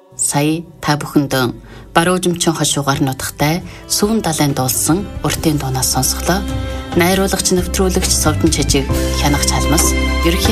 Сая та бүхэндээ баруун жимчин хошуугаар нутагтай сүүн далайн дуулсан уртын дуунаас сонсголоо. Найруулагч, нэвтрүүлэгч, совдон чижиг хянах чалмас.